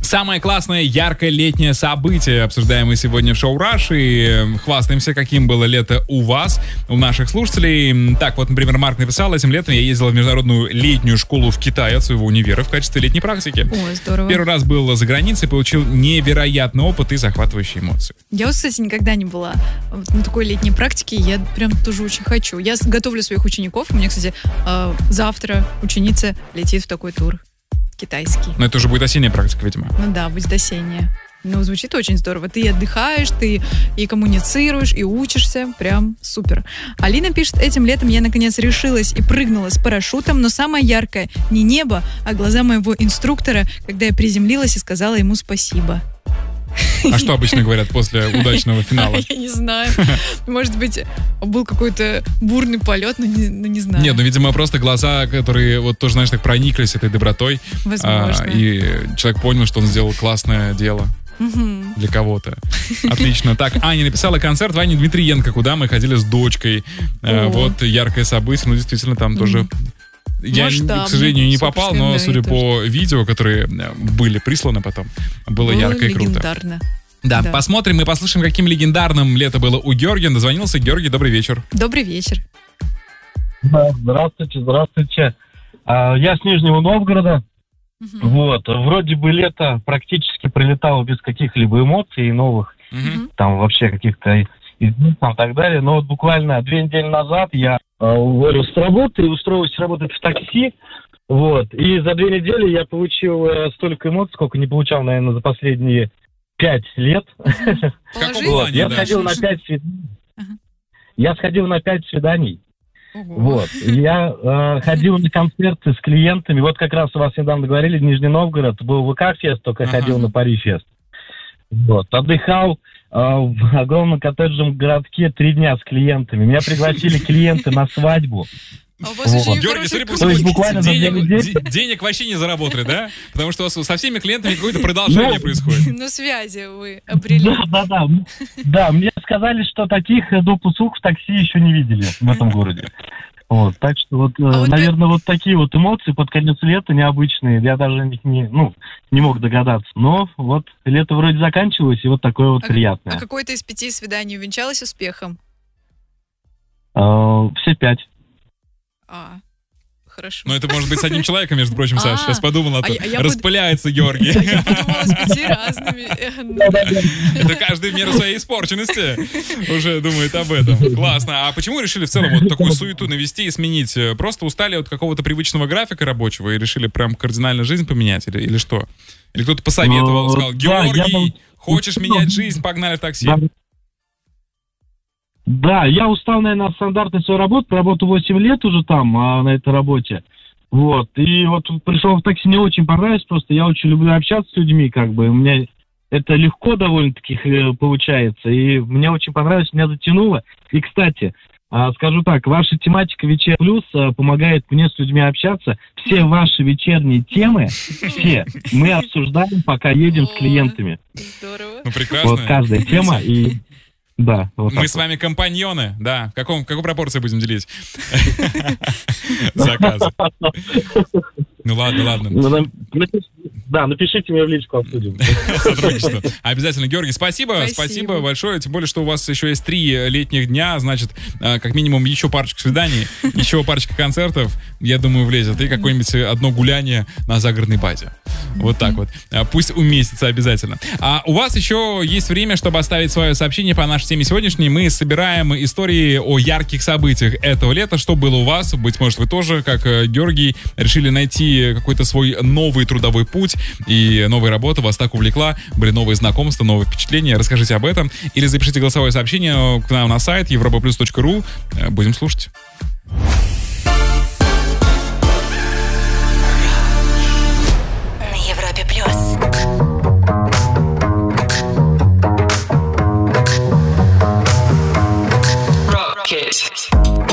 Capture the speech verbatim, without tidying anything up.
Самое классное, яркое летнее событие обсуждаем мы сегодня в шоу «Раш» и хвастаемся, каким было лето у вас, у наших слушателей. Так, вот, например, Марк написал: этим летом я ездил в международную летнюю школу в Китае от своего универа в качестве летней практики. Ой, здорово. Первый раз был за границей, получил невероятный опыт и захватывающие эмоции. Я, кстати, никогда не была на такой летней практике, я прям тоже очень хочу. Я готовлю своих учеников, у меня, кстати, завтра ученица летит в такой тур. Китайский. Но это уже будет осенняя практика, видимо. Ну да, будет осенняя. Ну, звучит очень здорово. Ты отдыхаешь, ты и коммуницируешь, и учишься. Прям супер. Алина пишет: этим летом я, наконец, решилась и прыгнула с парашютом, но самое яркое не небо, а глаза моего инструктора, когда я приземлилась и сказала ему спасибо. А что обычно говорят после удачного финала? Я не знаю. Может быть, был какой-то бурный полет, но не, но не знаю. Нет, ну, видимо, просто глаза, которые вот тоже, знаешь, так прониклись этой добротой. Возможно. А, и человек понял, что он сделал классное дело. Угу. Для кого-то. Отлично. Так, Аня написала: концерт Вани Дмитриенко, куда мы ходили с дочкой. А, вот яркое событие. Ну, действительно, там угу. тоже... Я, Масштабный, к сожалению, не попал, но, да, судя по тоже. видео, которые были присланы потом, было, было ярко и круто. Легендарно. Да, да, посмотрим и послушаем, каким легендарным лето было у Георгия. Дозвонился Георгий, добрый вечер. Добрый вечер. Да, здравствуйте, здравствуйте. Я с Нижнего Новгорода. Угу. Вот, вроде бы лето практически прилетало без каких-либо эмоций новых, угу. там вообще каких-то изменений и так далее. Но вот буквально две недели назад я уволился с работы и устроился работать в такси. Вот. И за две недели я получил э, столько эмоций, сколько не получал, наверное, за последние пять лет. Вот. Я сходил на пять свиданий. Я сходил на пять свиданий. Вот. Я э, ходил на концерты с клиентами. Вот как раз у вас недавно говорили, Нижний Новгород был ВК-фест, только ага. ходил на Пари-фест. Вот. Отдыхал в огромном коттеджном городке три дня с клиентами. Меня пригласили клиенты на свадьбу. А у вас вот. Очень Георгий, смотри, То есть буквально денег, денег вообще не заработали, да? Потому что у вас со всеми клиентами какое-то продолжение ну, происходит. Ну, связи вы обрели. Да, да, да. Да, мне сказали, что таких доп. Услуг в такси еще не видели в этом городе. Вот, так что вот, а наверное, вот, вот такие вот эмоции под конец лета необычные. Я даже не, не, ну, не мог догадаться. Но вот лето вроде заканчивалось, и вот такое вот а, приятное. А какое-то из пяти свиданий увенчалось успехом? А, все пять. А, хорошо. Ну, это может быть с одним человеком, между прочим, Саша. Сейчас подумал, а то распыляется Георгий. А я подумала с пяти разными. Это каждый в меру своей испорченности уже думает об этом. Классно. А почему решили в целом вот такую суету навести и сменить? Просто устали от какого-то привычного графика рабочего и решили прям кардинально жизнь поменять? Или, или что? Или кто-то посоветовал, сказал: Георгий, хочешь менять жизнь, погнали в такси. Да, я устал, наверное, от стандартной своей работы, проработал восемь лет уже там, а, на этой работе, вот, и вот пришел в такси, мне очень понравилось, просто я очень люблю общаться с людьми, как бы, у меня это легко довольно-таки получается, и мне очень понравилось, меня затянуло, и, кстати, а, скажу так, ваша тематика «Вечер плюс» а, помогает мне с людьми общаться, все ваши вечерние темы, все, мы обсуждаем, пока едем с клиентами. Здорово. Ну, прекрасно. Вот каждая тема, и... Да, вот мы с вами компаньоны, да. В каком, какой пропорции будем делить заказы? Ну ладно, ладно. Да, напишите мне в личку, обсудим. Сотрудничество. Обязательно, Георгий, спасибо, спасибо. Спасибо большое. Тем более, что у вас еще есть три летних дня, значит, как минимум еще парочку свиданий, еще парочка концертов, я думаю, влезет. И какое-нибудь одно гуляние на загородной базе. Вот так вот. Пусть уместится обязательно. А у вас еще есть время, чтобы оставить свое сообщение по нашей теме сегодняшней. Мы собираем истории о ярких событиях этого лета. Что было у вас? Быть может, вы тоже, как Георгий, решили найти какой-то свой новый трудовой путь, и новая работа вас так увлекла, были новые знакомства, новые впечатления. Расскажите об этом. Или запишите голосовое сообщение к нам на сайт европа плюс точка ру. Будем слушать.